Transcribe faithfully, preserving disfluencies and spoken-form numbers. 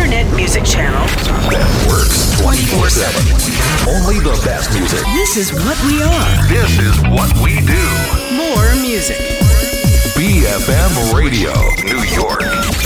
internet music channel that works twenty-four seven. Only the best music. This is what we are. This is what we do. More music. B F M Radio, New York.